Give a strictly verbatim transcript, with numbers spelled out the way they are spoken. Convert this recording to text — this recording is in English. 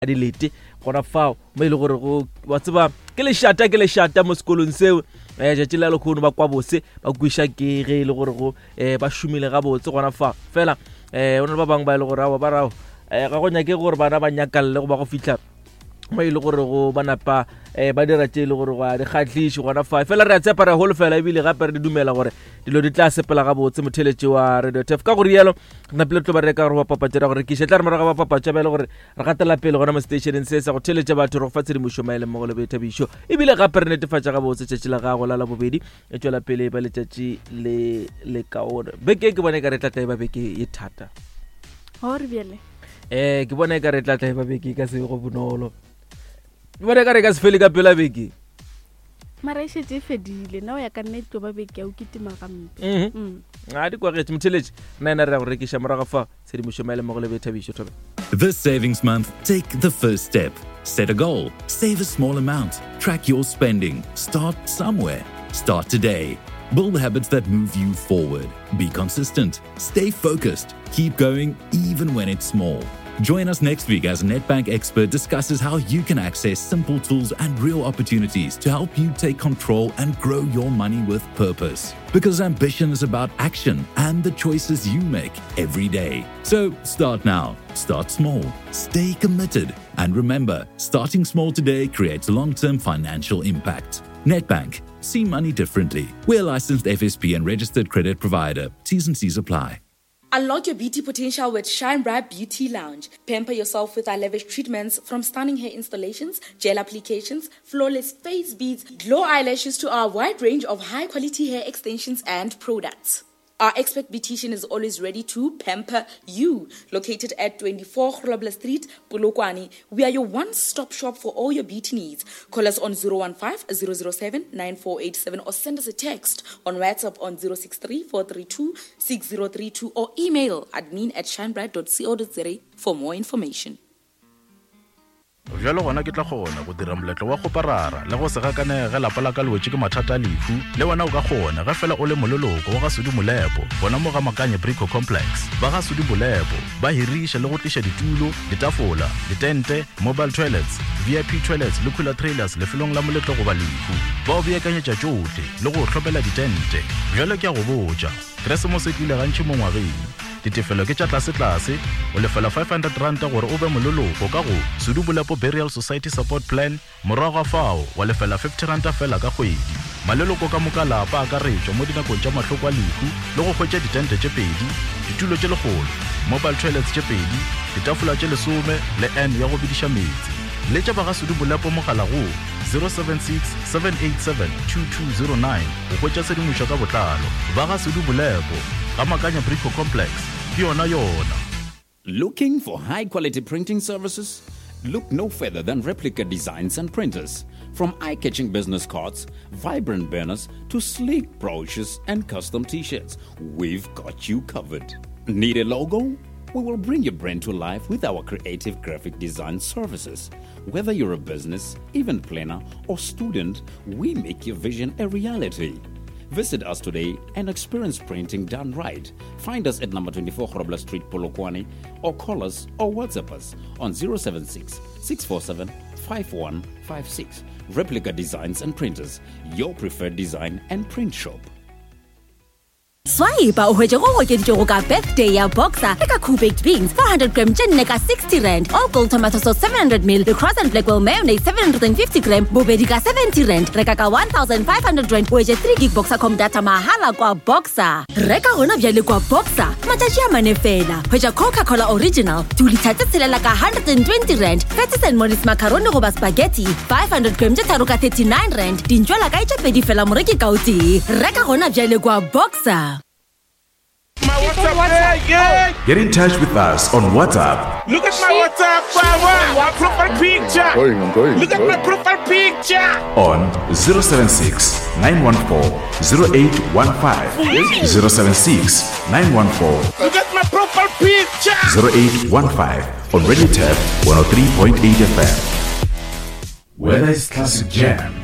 di lete gona fao mo ile gore go wa tseba ke le shata ke le shata mo sekolong seo eh ja tshela le khono ba kwa bose ba kuisha ke ge ile gore go eh ba shumile ga botse gona fao fela eh ona ba bang ba ile gore ba rao eh ga go nya ke gore bana ba nyakalle go ba go fitla mo ile gore go bana pa eh ba dira tshele gore go di khatlishi gona fao fela re tsepa re hole fela ebile ga pere di dumela gore dilo di tla sepela ga botse motheletše wa Radio T F ka gore yelo na pele tlo ba reka gore ba papatjela gore ke shetla re mara ga ba papatjela bele gore re gatela pele gona mo stationeng se sa go theletša batho re go fa tshedimošo maele mo go le Bethabisho ebile ga pere netefatša ga botse tšetšela ga go la la bobedi e tswela pele ba letšatši le le kaone beke ke bone ka re tla tla ba beke e thata hore bjele eh ke bone ka re tla tla ba beke ka se go bonolo ke bone ka re ka se fele ka pela beke mara ishe tse fedile na o ya ka nne tlo ba beke ya o kitima ga mpe mhm a di kwa ge mtheletše nna ena re go rekisha morago fa tshedimošo maele mo go le Bethabisho thobe. This savings month, take the first step. Set a goal. Save a small amount. Track your spending. Start somewhere. Start today. Build habits that move you forward. Be consistent. Stay focused. Keep going even when it's small. Join us next week as a Nedbank expert discusses how you can access simple tools and real opportunities to help you take control and grow your money with purpose. Because ambition is about action and the choices you make every day. So start now. Start small. Stay committed. And remember, starting small today creates long-term financial impact. Nedbank. See money differently. We're a licensed F S P and registered credit provider. T's and C's apply. Unlock your beauty potential with Shine Bright Beauty Lounge. Pamper yourself with our lavish treatments from stunning hair installations, gel applications, flawless face beads, glow eyelashes to our wide range of high-quality hair extensions and products. Our expert beautician is always ready to pamper you. Located at twenty-four Grobler Street, Polokwane, we are your one-stop shop for all your beauty needs. Call us on zero one five, zero zero seven, nine four eight seven or send us a text on WhatsApp on zero six three, four three two, six zero three two or email admin at shinebright dot co dot za for more information. Jalo gona ke tla gona go dira moletlo wa go parara le go se gakane ge lapala ka lwetse ke mathata lefu le wena o ka gona ga fela o le mololoko wa ga Sudi Molepo bona mo ga Makanye Brico Complex ba ga Sudi Molepo ba hirisha le go tlisha ditulo ditafola ditente mobile toilets V I P toilets le cooler trailers le felong la moletlo go ba lefu ba o beakanyetša tšohle le go tlhopela ditente jalo ke a go botša Christmas e tlile gantši mo ngwageng ditefelo ke tša tlase-tlase o lefela five hundred rand gore o be mololoko ka go Sudi Molepo Burial Society Support Plan morago fao wa lefela fifty rand fela ka kgwedi maleloko ka moka lapa a ka retšwa mo dinakong tša mahloko a lehu le go hwetša ditente tše pedi ditulo tše legolo mobile toilets tše pedi ditafola tše lesome le n ya go bediša metsi le tša ba ga Sudi Molepo mogala go zero seven six, seven eight seven, two two zero nine o hwetša sedimošo ka botlalo ba ga Sudi Molepo ga Makanye Brico Complex ke yona yona. Looking for high-quality printing services? Look no further than Replica Designs and Printers. From eye-catching business cards, vibrant banners, to sleek brochures and custom t-shirts, we've got you covered. Need a logo? We will bring your brand to life with our creative graphic design services. Whether you're a business, event planner, or student, we make your vision a reality. Visit us today and experience printing done right. Find us at number twenty-four Grobler Street, Polokwane, or call us or WhatsApp us on zero seven six, six four seven, five one five six. Replica Designs and Printers, your preferred design and print shop. Swaiba o hwetše go okeditšwe go ka birthday ya Boxer le ka cool baked beans four hundred gram tše nne ka sixty rand, all gold tomato sauce seven hundred milliliters, the Cross and Blackwell mayonnaise seven hundred fifty gram bobedi ka seventy rand. Reka ka one thousand five hundred rand o etse three gig Boxercom data mahala kwa Boxer. Reka gona bjale kwa Boxer matšatši a mane fela. Hwetša Coca-Cola Original two liters tše tshelela ka one hundred twenty rand, Curtis and Morris macaroni goba spaghetti five hundred gram tše tharo ka thirty-nine rand, dintšwela ka etše pedi fela moreki ka o tee. Reka gona bjale kwa Boxer. My WhatsApp, WhatsApp. Yeah. Get in touch with us on WhatsApp. Look at my WhatsApp, my profile picture. I'm going, I'm going, Look I'm at going. my profile picture. On zero seven six, nine one four, zero eight one five. zero seven six, nine one four. Look at my profile picture. zero eight one five on Radio T F one oh three point eight F M. Whether it's classic jam,